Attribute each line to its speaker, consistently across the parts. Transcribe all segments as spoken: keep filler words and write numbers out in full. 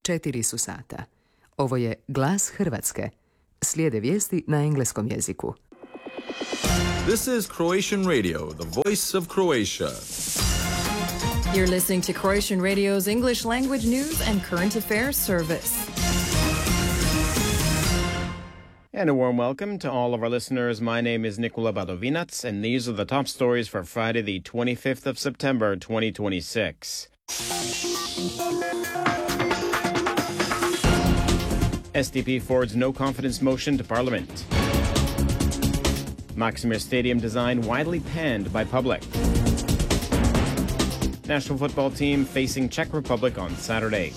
Speaker 1: četiri su sata. Ovo je Glas Hrvatske. Slijede vijesti na engleskom jeziku.
Speaker 2: This is Croatian Radio, the voice of Croatia.
Speaker 3: You're listening to Croatian Radio's English language news and current affairs service.
Speaker 4: And a warm welcome to all of our listeners. My name is Nikola Badovinac, and these are the top stories for Friday, the twenty-fifth of September, twenty twenty-six. S D P forwards no confidence motion to Parliament. Maksimir Stadium design widely panned by public. National football team facing Czech Republic on Saturday.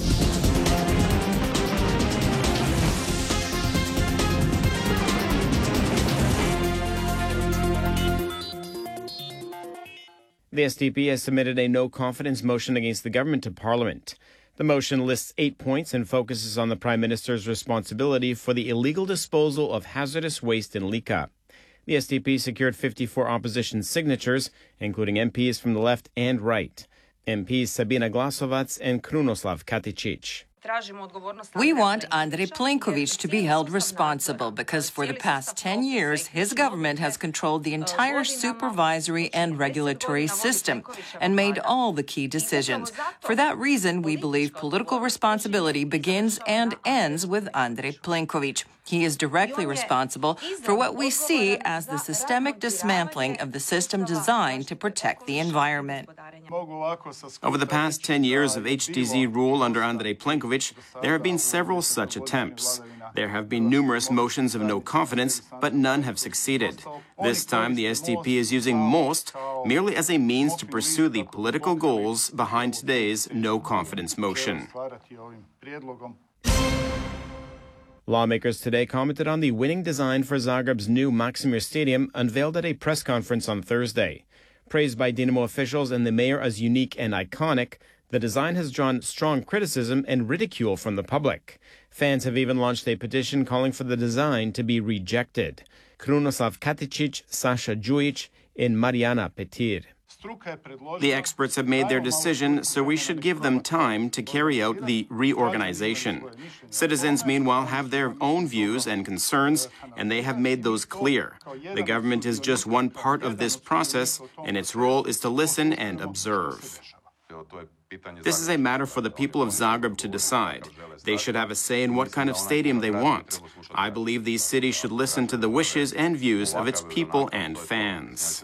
Speaker 4: The S D P has submitted a no-confidence motion against the government to Parliament. The motion lists eight points and focuses on the Prime Minister's responsibility for the illegal disposal of hazardous waste in Lika. The S D P secured fifty-four opposition signatures, including M Ps from the left and right. M Ps Sabina Glasovac and Krunoslav Katičić.
Speaker 5: We want Andrej Plenković to be held responsible because for the past ten years, his government has controlled the entire supervisory and regulatory system and made all the key decisions. For that reason, we believe political responsibility begins and ends with Andrej Plenković. He is directly responsible for what we see as the systemic dismantling of the system designed to protect the environment.
Speaker 4: Over the past ten years of H D Z rule under Andrej Plenković, there have been several such attempts. There have been numerous motions of no confidence, but none have succeeded. This time, the S D P is using most merely as a means to pursue the political goals behind today's no confidence motion. Lawmakers today commented on the winning design for Zagreb's new Maksimir Stadium unveiled at a press conference on Thursday. Praised by Dinamo officials and the mayor as unique and iconic, the design has drawn strong criticism and ridicule from the public. Fans have even launched a petition calling for the design to be rejected. Krunoslav Katičić, Sasha Đujić, and Marijana Petir. The experts have made their decision, so we should give them time to carry out the reorganization. Citizens, meanwhile, have their own views and concerns, and they have made those clear. The government is just one part of this process, and its role is to listen and observe. This is a matter for the people of Zagreb to decide. They should have a say in what kind of stadium they want. I believe these cities should listen to the wishes and views of its people and fans.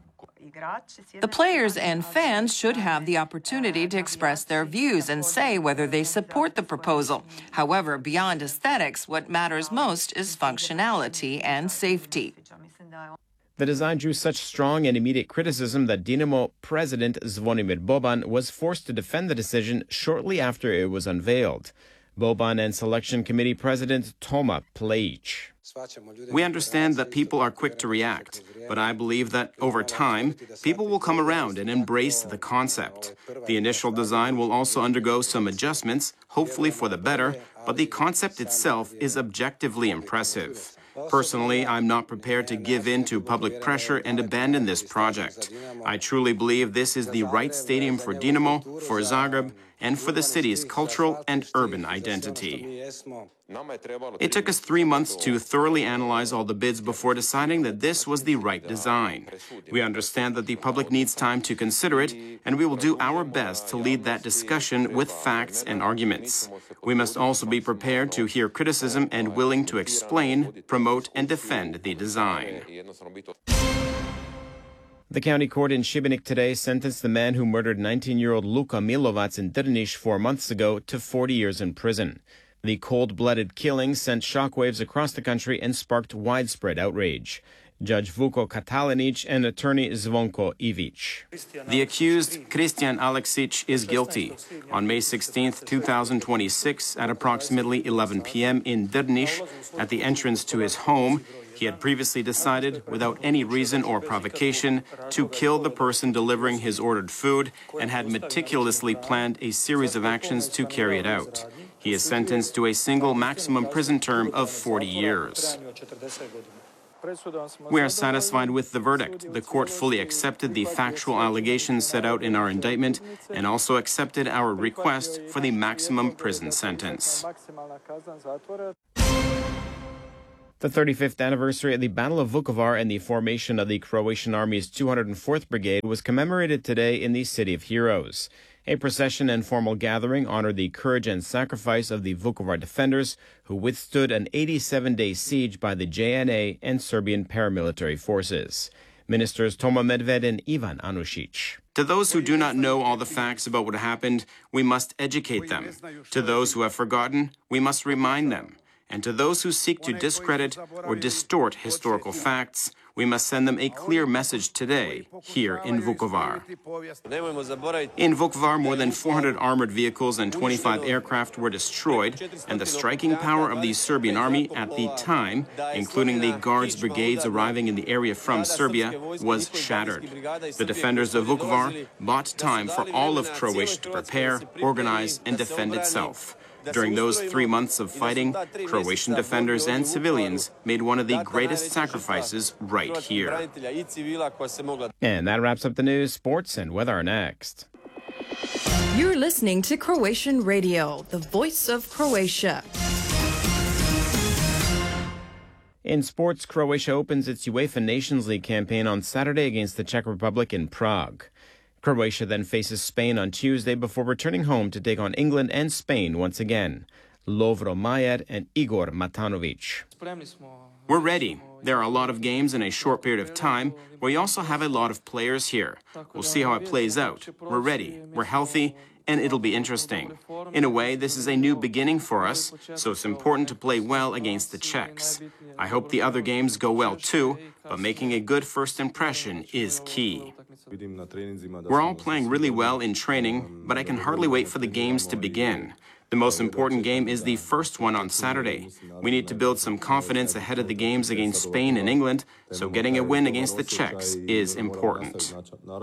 Speaker 5: The players and fans should have the opportunity to express their views and say whether they support the proposal. However, beyond aesthetics, what matters most is functionality and safety.
Speaker 4: The design drew such strong and immediate criticism that Dinamo president Zvonimir Boban was forced to defend the decision shortly after it was unveiled. Boban and selection committee president Toma Plejic. We understand that people are quick to react, but I believe that over time, people will come around and embrace the concept. The initial design will also undergo some adjustments, hopefully for the better, but the concept itself is objectively impressive. Personally, I'm not prepared to give in to public pressure and abandon this project. I truly believe this is the right stadium for Dinamo, for Zagreb, and for the city's cultural and urban identity. It took us three months to thoroughly analyze all the bids before deciding that this was the right design. We understand that the public needs time to consider it, and we will do our best to lead that discussion with facts and arguments. We must also be prepared to hear criticism and willing to explain, promote, and defend the design. The county court in Šibenik today sentenced the man who murdered nineteen-year-old Luka Milovac in Drniš four months ago to forty years in prison. The cold-blooded killing sent shockwaves across the country and sparked widespread outrage. Judge Vuko Katalinic and attorney Zvonko Ivic. The accused, Christian Aleksic, is guilty. On May sixteenth, two thousand twenty-six, at approximately eleven p.m. in Drniš, at the entrance to his home, he had previously decided, without any reason or provocation, to kill the person delivering his ordered food and had meticulously planned a series of actions to carry it out. He is sentenced to a single maximum prison term of forty years.
Speaker 6: We are satisfied with the verdict. The court fully accepted the factual allegations set out in our indictment and also accepted our request for the maximum prison sentence.
Speaker 4: The thirty-fifth anniversary of the Battle of Vukovar and the formation of the Croatian Army's two hundred fourth Brigade was commemorated today in the City of Heroes. A procession and formal gathering honored the courage and sacrifice of the Vukovar defenders who withstood an eighty-seven day siege by the J N A and Serbian paramilitary forces. Ministers Toma Medved and Ivan Anušić.
Speaker 6: To those who do not know all the facts about what happened, we must educate them. To those who have forgotten, we must remind them. And to those who seek to discredit or distort historical facts, we must send them a clear message today, here in Vukovar. In Vukovar, more than four hundred armored vehicles and twenty-five aircraft were destroyed, and the striking power of the Serbian army at the time, including the Guards brigades arriving in the area from Serbia, was shattered. The defenders of Vukovar bought time for all of Croatia to prepare, organize, and defend itself. During those three months of fighting, Croatian defenders and civilians made one of the greatest sacrifices right here.
Speaker 4: And that wraps up the news, sports, and weather next.
Speaker 3: You're listening to Croatian Radio, the voice of Croatia.
Speaker 4: In sports, Croatia opens its UEFA Nations League campaign on Saturday against the Czech Republic in Prague. Croatia then faces Spain on Tuesday before returning home to take on England and Spain once again. Lovro Majer and Igor Matanovic.
Speaker 6: We're ready. There are a lot of games in a short period of time. We also have a lot of players here. We'll see how it plays out. We're ready. We're healthy. And it'll be interesting. In a way, this is a new beginning for us, so it's important to play well against the Czechs. I hope the other games go well too, but making a good first impression is key. We're all playing really well in training, but I can hardly wait for the games to begin. The most important game is the first one on Saturday. We need to build some confidence ahead of the games against Spain and England, so getting a win against the Czechs is important.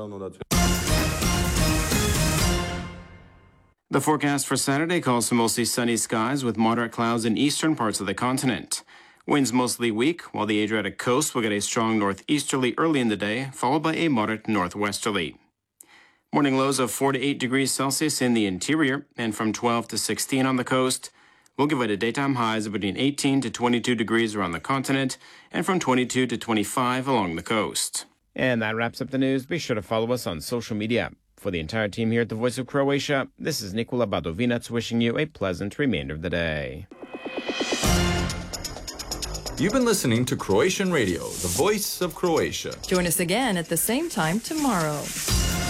Speaker 6: The forecast for Saturday calls for mostly sunny skies with moderate clouds in eastern parts of the continent. Winds mostly weak, while the Adriatic coast will get a strong northeasterly early in the day, followed by a moderate northwesterly. Morning lows of four to eight degrees Celsius in the interior and from twelve to sixteen on the coast. We'll give it a daytime highs of between eighteen to twenty-two degrees around the continent and from twenty-two to twenty-five along the coast.
Speaker 4: And that wraps up the news. Be sure to follow us on social media. For the entire team here at the Voice of Croatia, this is Nikola Badovinac wishing you a pleasant remainder of the day.
Speaker 2: You've been listening to Croatian Radio, the voice of Croatia.
Speaker 3: Join us again at the same time tomorrow.